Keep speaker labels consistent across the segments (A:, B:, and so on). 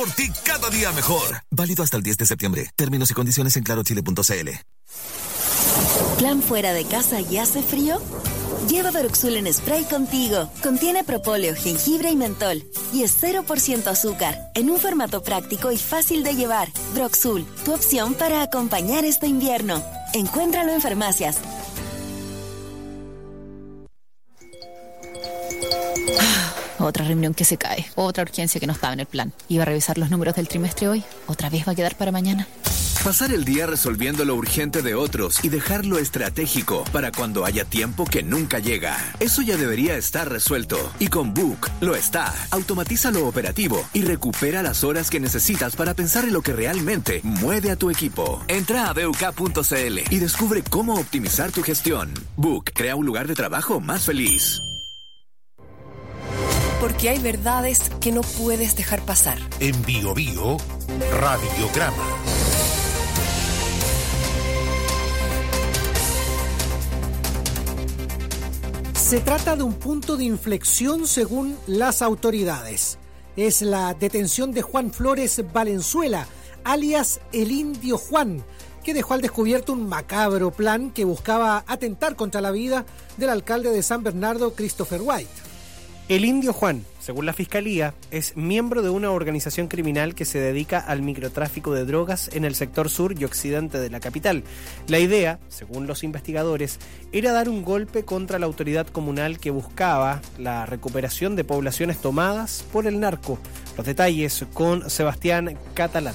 A: por ti cada día mejor. Válido hasta el 10 de septiembre. Términos y condiciones en clarochile.cl.
B: ¿Plan fuera de casa y hace frío? Lleva Broxul en spray contigo. Contiene propóleo, jengibre y mentol. Y es 0% azúcar, en un formato práctico y fácil de llevar. Broxul, tu opción para acompañar este invierno. Encuéntralo en farmacias.
C: Otra reunión que se cae, otra urgencia que no estaba en el plan. Iba a revisar los números del trimestre hoy, otra vez va a quedar para mañana.
D: Pasar el día resolviendo lo urgente de otros y dejar lo estratégico para cuando haya tiempo que nunca llega. Eso ya debería estar resuelto. Y con Book lo está. Automatiza lo operativo y recupera las horas que necesitas para pensar en lo que realmente mueve a tu equipo. Entra a BUK.cl y descubre cómo optimizar tu gestión. Book crea un lugar de trabajo más feliz.
E: Porque hay verdades que no puedes dejar pasar.
F: En Bio Bio, Radiograma.
G: Se trata de un punto de inflexión según las autoridades. Es la detención de Juan Flores Valenzuela, alias el Indio Juan, que dejó al descubierto un macabro plan que buscaba atentar contra la vida del alcalde de San Bernardo, Christopher White.
H: El Indio Juan, según la Fiscalía, es miembro de una organización criminal que se dedica al microtráfico de drogas en el sector sur y occidente de la capital. La idea, según los investigadores, era dar un golpe contra la autoridad comunal que buscaba la recuperación de poblaciones tomadas por el narco. Los detalles con Sebastián Catalán.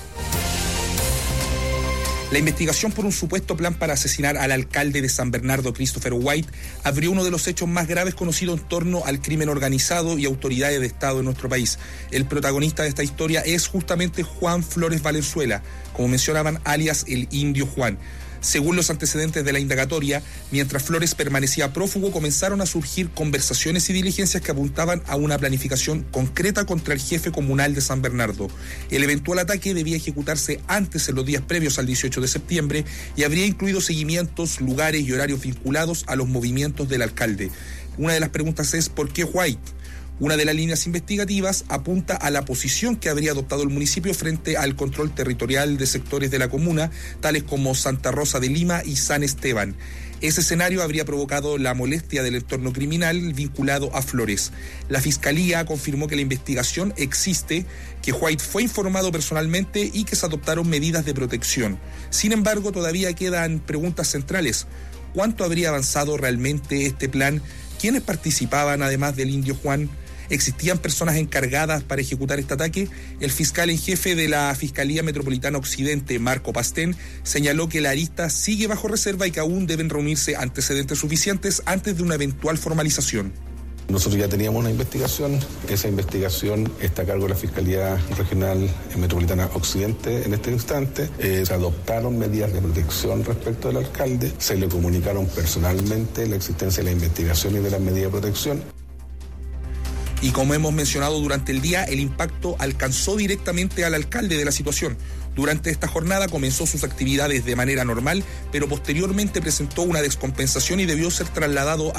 I: La investigación por un supuesto plan para asesinar al alcalde de San Bernardo, Christopher White, abrió uno de los hechos más graves conocidos en torno al crimen organizado y autoridades de Estado en nuestro país. El protagonista de esta historia es justamente Juan Flores Valenzuela, como mencionaban, alias el Indio Juan. Según los antecedentes de la indagatoria, mientras Flores permanecía prófugo, comenzaron a surgir conversaciones y diligencias que apuntaban a una planificación concreta contra el jefe comunal de San Bernardo. El eventual ataque debía ejecutarse antes, en los días previos al 18 de septiembre, y habría incluido seguimientos, lugares y horarios vinculados a los movimientos del alcalde. Una de las preguntas es ¿por qué White? Una de las líneas investigativas apunta a la posición que habría adoptado el municipio frente al control territorial de sectores de la comuna, tales como Santa Rosa de Lima y San Esteban. Ese escenario habría provocado la molestia del entorno criminal vinculado a Flores. La Fiscalía confirmó que la investigación existe, que White fue informado personalmente y que se adoptaron medidas de protección. Sin embargo, todavía quedan preguntas centrales. ¿Cuánto habría avanzado realmente este plan? ¿Quiénes participaban además del Indio Juan? ¿Existían personas encargadas para ejecutar este ataque? El fiscal en jefe de la Fiscalía Metropolitana Occidente, Marco Pastén, señaló que la arista sigue bajo reserva y que aún deben reunirse antecedentes suficientes antes de una eventual formalización.
J: Nosotros ya teníamos una investigación, esa investigación está a cargo de la Fiscalía Regional Metropolitana Occidente en este instante. Se adoptaron medidas de protección respecto del alcalde, se le comunicaron personalmente la existencia de la investigación y de las medidas de protección.
I: Y como hemos mencionado durante el día, el impacto alcanzó directamente al alcalde de la situación. Durante esta jornada comenzó sus actividades de manera normal, pero posteriormente presentó una descompensación y debió ser trasladado a